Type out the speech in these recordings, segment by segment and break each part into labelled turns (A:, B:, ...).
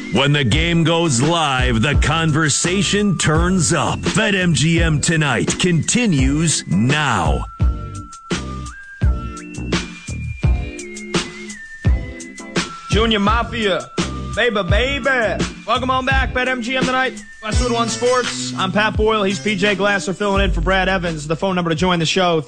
A: When the game goes live, the conversation turns up. BetMGM Tonight continues now.
B: Junior Mafia, baby. Welcome on back, BetMGM Tonight. Westwood One Sports. I'm Pat Boyle. He's PJ Glasser filling in for Brad Evans. The phone number to join the show,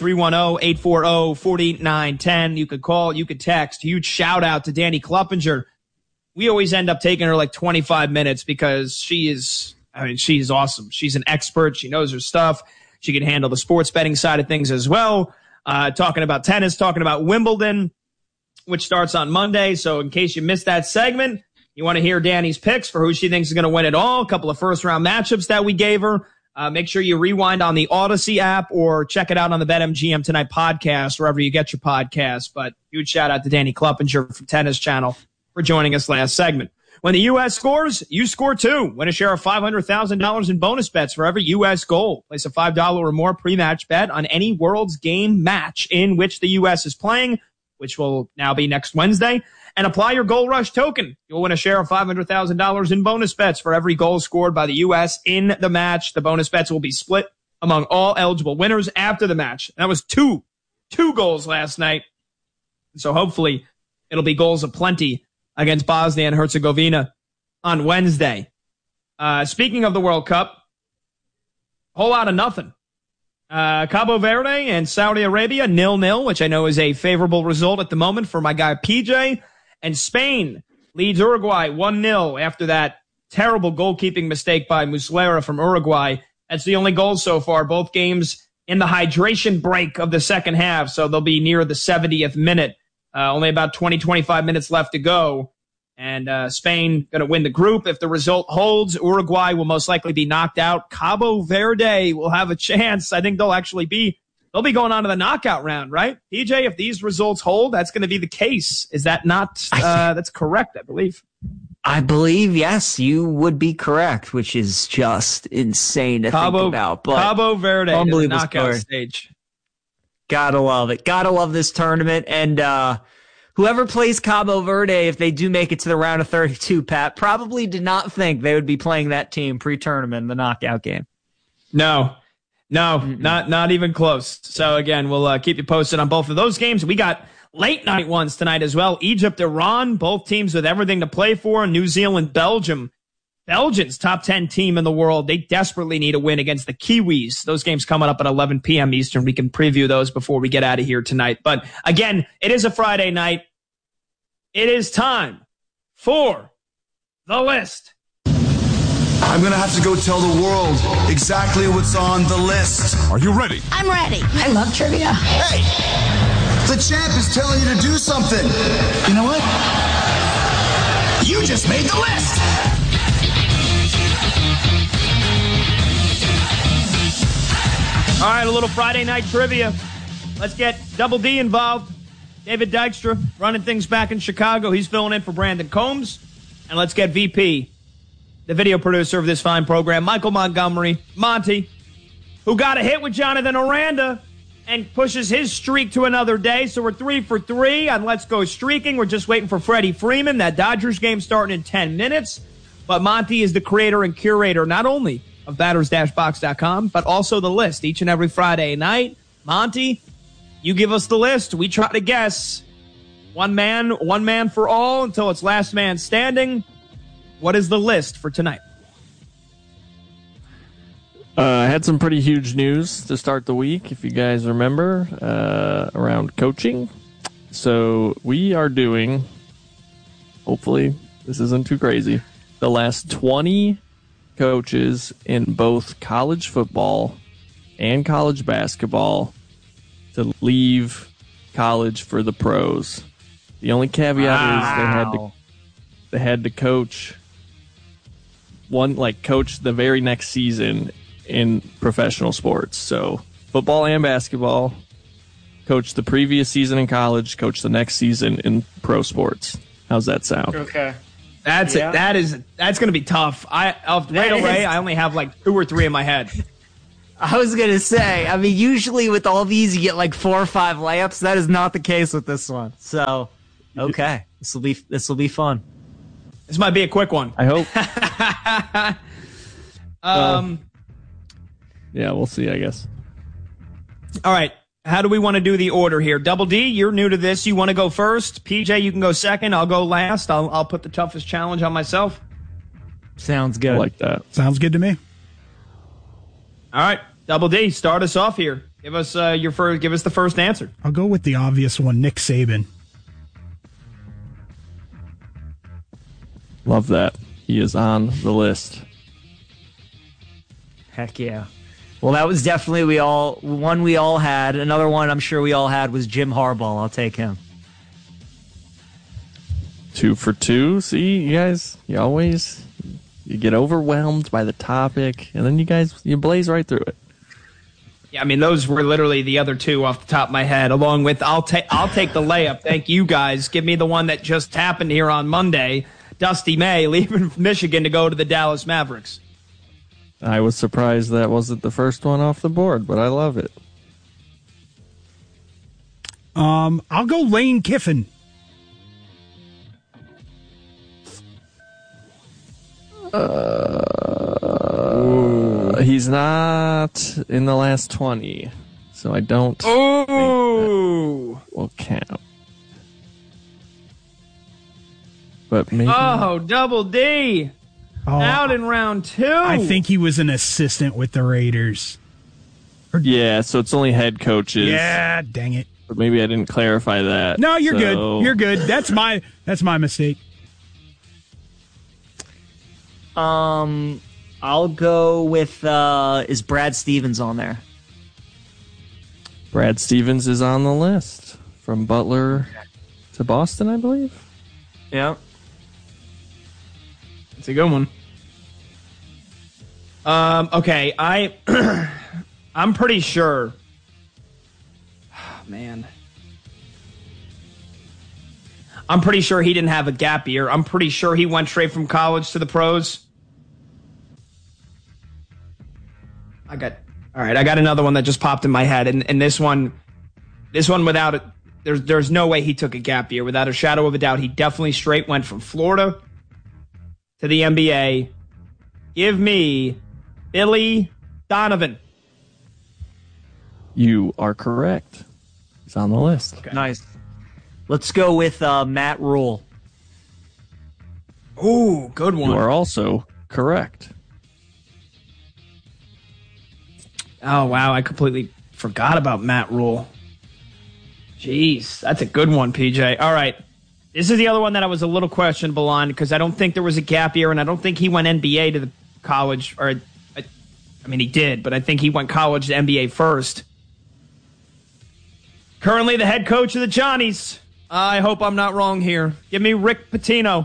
B: 310-840-4910. You could call, you could text. Huge shout out to Danny Kluppinger. We always end up taking her like 25 minutes because she's awesome. She's an expert. She knows her stuff. She can handle the sports betting side of things as well. Talking about tennis, talking about Wimbledon, which starts on Monday. So in case you missed that segment, you want to hear Danny's picks for who she thinks is going to win it all. A couple of first-round matchups that we gave her. Make sure you rewind on the Odyssey app or check it out on the BetMGM Tonight podcast, wherever you get your podcasts. But huge shout-out to Danny Kluppinger from Tennis Channel for joining us last segment. When the U.S. scores, you score too. Win a share of $500,000 in bonus bets for every U.S. goal. Place a $5 or more pre-match bet on any World's Game match in which the U.S. is playing, which will now be next Wednesday, and apply your Goal Rush token. You'll win a share of $500,000 in bonus bets for every goal scored by the U.S. in the match. The bonus bets will be split among all eligible winners after the match. That was two goals last night. So hopefully it'll be goals aplenty against Bosnia and Herzegovina on Wednesday. Speaking of the World Cup, whole lot of nothing. Cabo Verde and Saudi Arabia, 0-0, which I know is a favorable result at the moment for my guy PJ. And Spain leads Uruguay 1-0 after that terrible goalkeeping mistake by Muslera from Uruguay. That's the only goal so far. Both games in the hydration break of the second half, so they'll be near the 70th minute. Only about 20-25 minutes left to go. And Spain going to win the group. If the result holds, Uruguay will most likely be knocked out. Cabo Verde will have a chance. I think they'll be going on to the knockout round, right? PJ, if these results hold, that's going to be the case. Is that not? That's correct, I believe.
C: I believe, yes, you would be correct, which is just insane to think about. But
B: Cabo Verde to the knockout stage.
C: Gotta love it. Gotta love this tournament. And whoever plays Cabo Verde, if they do make it to the round of 32, Pat, probably did not think they would be playing that team pre-tournament in the knockout game.
B: No, not even close. So again, we'll keep you posted on both of those games. We got late night ones tonight as well. Egypt, Iran, both teams with everything to play for. New Zealand, Belgium. Belgium's top 10 team in the world. They desperately need a win against the Kiwis. Those games coming up at 11 p.m. Eastern. We can preview those before we get out of here tonight. But again, it is a Friday night. It is time for the list.
D: I'm going to have to go tell the world exactly what's on the list.
E: Are you ready?
F: I'm ready. I love trivia.
D: Hey, the champ is telling you to do something. You know what? You just made the list.
B: All right, a little Friday night trivia. Let's get Double D involved. David Dykstra running things back in Chicago. He's filling in for Brandon Combs. And let's get VP, the video producer of this fine program, Michael Montgomery, Monty, who got a hit with Jonathan Aranda and pushes his streak to another day. So we're 3 for 3 on Let's Go Streaking. We're just waiting for Freddie Freeman. That Dodgers game starting in 10 minutes. But Monty is the creator and curator not only of batters-box.com, but also the list each and every Friday night. Monty, you give us the list. We try to guess. One man for all until it's last man standing. What is the list for tonight?
G: I had some pretty huge news to start the week, if you guys remember, around coaching. So we are doing, hopefully this isn't too crazy, the last 20 coaches in both college football and college basketball to leave college for the pros. The only caveat is they had to coach the very next season in professional sports. So football and basketball, coach the previous season in college, coach the next season in pro sports. How's that sound?
H: Okay.
B: That's going to be tough. I only have like 2 or 3 in my head.
C: I was going to say, I mean, usually with all these, you get like 4 or 5 layups. That is not the case with this one. So, okay. This will be fun.
B: This might be a quick one.
G: I hope. Yeah, we'll see, I guess.
B: All right. How do we want to do the order here? Double D, you're new to this. You want to go first? PJ, you can go second. I'll go last. I'll put the toughest challenge on myself.
C: Sounds good.
G: I like that.
E: Sounds good to me.
B: All right. Double D, start us off here. Give us Give us the first answer.
E: I'll go with the obvious one, Nick Saban.
G: Love that. He is on the list.
C: Heck yeah. Well, that was definitely one we all had. Another one I'm sure we all had was Jim Harbaugh. I'll take him.
G: 2 for 2. See, you guys, you get overwhelmed by the topic, and then you blaze right through it.
B: Yeah, I mean, those were literally the other two off the top of my head, along with I'll take the layup. Thank you, guys. Give me the one that just happened here on Monday. Dusty May leaving Michigan to go to the Dallas Mavericks.
G: I was surprised that wasn't the first one off the board, but I love it.
E: I'll go Lane Kiffin.
G: He's not in the last 20, so I don't think that will count. But maybe.
B: Oh, Double D. Out in round 2.
E: I think he was an assistant with the Raiders.
G: Yeah, so it's only head coaches.
E: Yeah, dang it.
G: But maybe I didn't clarify that.
E: No, you're good. You're good. That's my mistake.
C: I'll go with is Brad Stevens on there?
G: Brad Stevens is on the list from Butler to Boston, I believe.
C: Yeah.
B: It's a good one. Okay, I'm pretty sure. Oh, man. I'm pretty sure he didn't have a gap year. I'm pretty sure he went straight from college to the pros. I got another one that just popped in my head, and this one without it, there's no way he took a gap year. Without a shadow of a doubt, he definitely straight went from Florida to the NBA. Give me Billy Donovan.
G: You are correct. He's on the list.
B: Okay.
C: Nice. Let's go with Matt Rule.
B: Ooh, good one.
G: You are also correct.
B: Oh, wow. I completely forgot about Matt Rule. Jeez, that's a good one, PJ. All right. This is the other one that I was a little questionable on because I don't think there was a gap year, and I don't think he went NBA to the college. I mean, he did, but I think he went college to NBA first. Currently the head coach of the Johnnies. I hope I'm not wrong here. Give me Rick Pitino.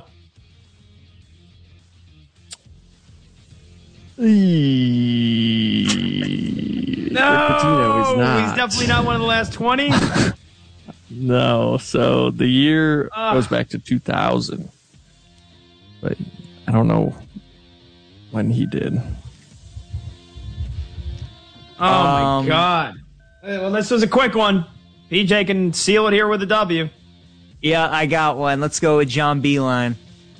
G: Pitino is not.
B: He's definitely not one of the last 20.
G: No, so the year goes back to 2000. But I don't know when he did.
B: Oh, my God. Well, this was a quick one. PJ can seal it here with a W.
C: Yeah, I got one. Let's go with John Beeline.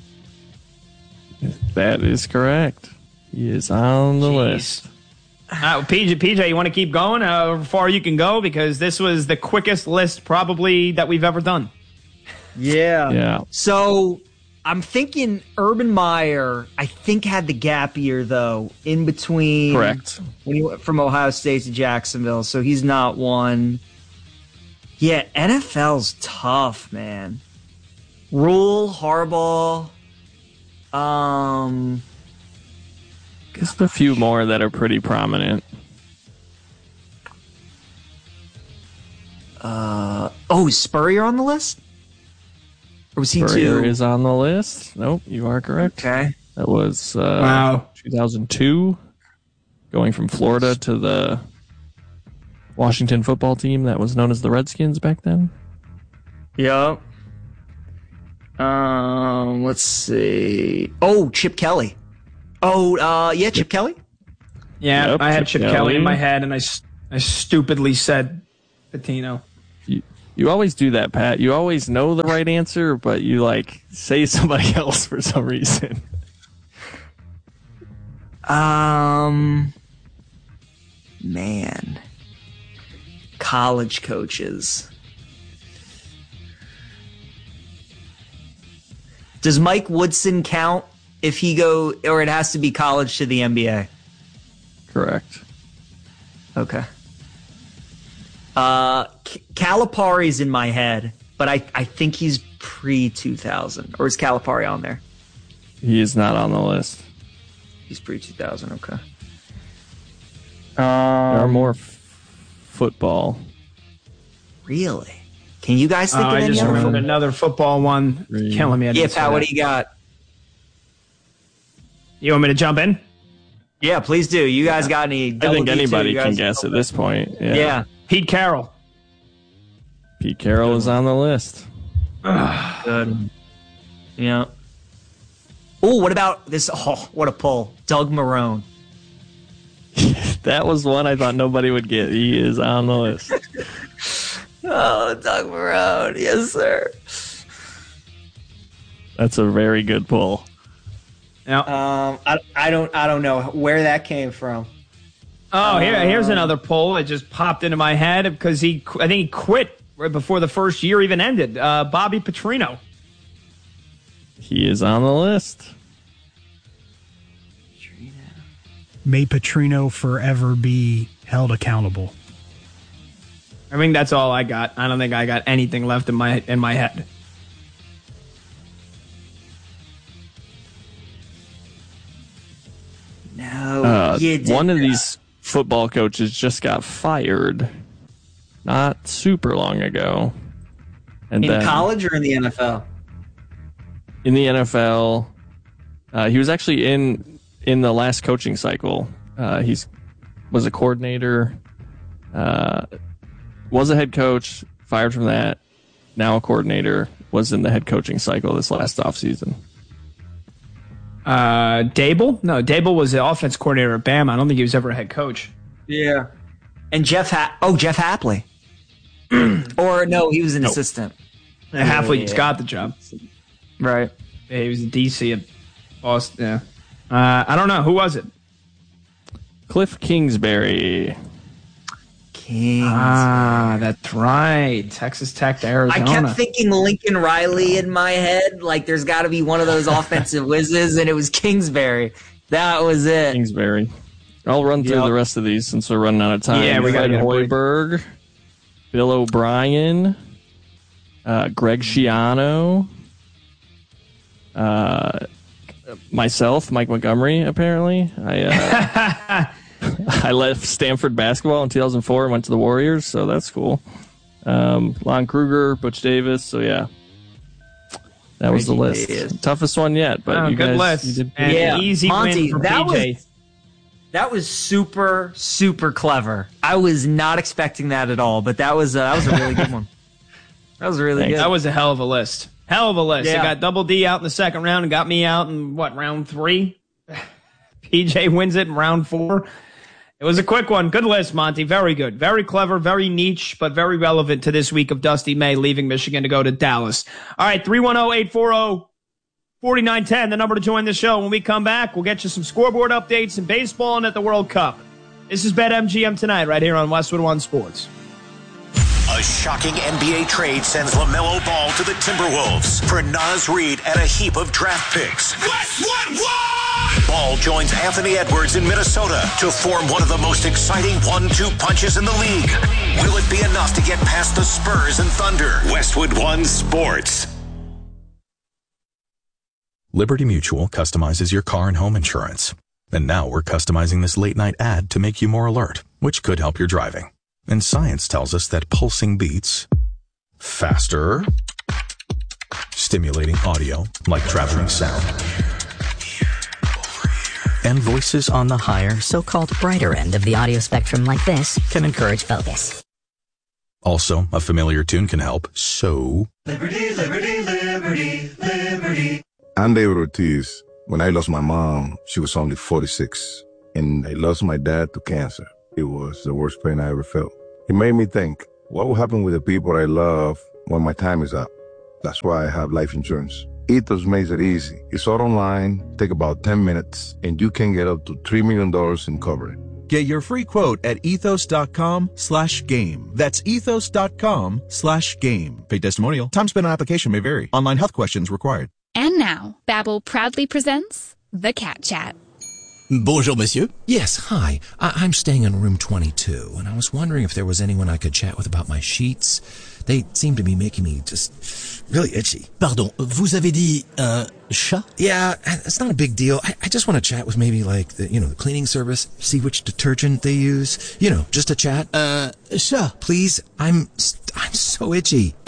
G: That is correct. He is on the list.
B: PJ, you want to keep going? How far you can go? Because this was the quickest list probably that we've ever done.
C: Yeah. So I'm thinking Urban Meyer, I think, had the gap year, though, in between.
G: Correct.
C: When he went from Ohio State to Jacksonville, so he's not one. Yeah, NFL's tough, man. Rule, Harbaugh.
G: Just a few more that are pretty prominent.
C: Is Spurrier on the list? Or was he
G: Spurrier
C: too?
G: is on the list. Nope, you are correct.
C: Okay.
G: That was 2002, going from Florida to the Washington football team that was known as the Redskins back then.
C: Yep. Let's see. Oh, Chip Kelly. Chip Kelly?
B: Yeah,
G: Yep,
B: I had
G: Chip
B: Chip Kelly in
G: Kelly.
B: my head, and I stupidly said Pitino.
G: You always do that, Pat. You always know the right answer, but you like say somebody else for some reason.
C: Man. College coaches. Does Mike Woodson count if he or it has to be college to the NBA?
G: Correct.
C: Okay. Calipari's in my head, but I think he's pre-2000. Or is Calipari on there?
G: He is not on the list.
C: He's pre-2000, okay.
G: There are more football.
C: Really? Can you guys think of any
B: I just
C: other
B: remembered
C: football?
B: another football one. Killing me.
C: Yeah, Pat, what do you got?
B: You want me to jump in?
C: Yeah, please do. You guys got any?
G: I think anybody can guess at this point.
C: Yeah.
B: Pete Carroll.
G: Pete Carroll is on the list.
C: Good. Yeah. Oh, what about this? Oh, what a pull. Doug Marrone.
G: That was one I thought nobody would get. He is on the list.
C: Oh, Doug Marrone. Yes, sir.
G: That's a very good pull.
B: Yeah.
C: I don't know where that came from.
B: Oh, here's another poll that just popped into my head because I think he quit right before the first year even ended. Bobby Petrino.
G: He is on the list.
E: May Petrino forever be held accountable.
B: I think that's all I got. I don't think I got anything left in my head.
C: No,
G: one of these football coaches just got fired not super long ago. And
C: in college or in the NFL?
G: In the NFL. He was actually in the last coaching cycle. Was a coordinator, was a head coach, fired from that, now a coordinator, was in the head coaching cycle this last offseason.
B: Dable? No, Dable was the offense coordinator at Bama. I don't think he was ever a head coach.
C: Yeah. And Jeff Hapley. Or no, he was an assistant.
B: Hapley just got the job.
C: Right.
B: Yeah, he was in D.C. at Boston. Yeah. I don't know. Who was it?
G: Cliff Kingsbury.
B: That's right. Texas Tech to Arizona.
C: I kept thinking Lincoln Riley in my head. Like, there's got to be one of those offensive whizzes, and it was Kingsbury. That was it.
G: Kingsbury. I'll run through the rest of these since we're running out of time.
B: Yeah, we got
G: Hoiberg, Bill O'Brien, Greg Schiano, myself, Mike Montgomery, apparently. I left Stanford basketball in 2004 and went to the Warriors, so that's cool. Lon Kruger, Butch Davis, so yeah. That was the list. Toughest one yet, but you
B: good
G: guys
B: list.
G: you did
B: And
C: yeah.
B: easy
C: Monty,
B: win for PJ.
C: That was super, super clever. I was not expecting that at all, but that was a really good one. That was really good.
B: That was a hell of a list. Hell of a list.
C: Yeah.
B: It got Double D out in the second round and got me out in, round 3? PJ wins it in round 4. It was a quick one. Good list, Monty. Very good. Very clever, very niche, but very relevant to this week of Dusty May leaving Michigan to go to Dallas. All right, 310-840-4910, the number to join the show. When we come back, we'll get you some scoreboard updates in baseball and at the World Cup. This is BetMGM Tonight right here on Westwood One Sports.
H: A shocking NBA trade sends LaMelo Ball to the Timberwolves for Naz Reid and a heap of draft picks. Westwood One! Ball joins Anthony Edwards in Minnesota to form one of the most exciting 1-2 punches in the league. Will it be enough to get past the Spurs and Thunder? Westwood One Sports.
I: Liberty Mutual customizes your car and home insurance. And now we're customizing this late-night ad to make you more alert, which could help your driving. And science tells us that pulsing beats faster, stimulating audio like traveling sound, and voices on the
F: higher, so-called brighter end of the audio spectrum like this can encourage focus.
I: Also, a familiar tune can help, so...
D: Liberty, liberty, liberty, liberty.
J: I'm David Ortiz. When I lost my mom, she was only 46, and I lost my dad to cancer. It was the worst pain I ever felt. It made me think, What will happen with the people I love when my time is up? That's why I have life insurance. Ethos makes it easy. It's all online, take about 10 minutes, and you can get up to $3 million in coverage.
K: Get your free quote at ethos.com/game. That's ethos.com/game. Paid testimonial. Time spent on application may vary. Online health questions required.
L: And now, Babbel proudly presents The Cat Chat.
M: Bonjour, monsieur. Yes, hi. I'm staying in room 22, and I was wondering if there was anyone I could chat with about my sheets. They seem to be making me just really itchy. Pardon, vous avez dit un chat? Yeah, it's not a big deal. I just want to chat with maybe like the cleaning service, see which detergent they use. Just a chat. Chat. Please, I'm so itchy.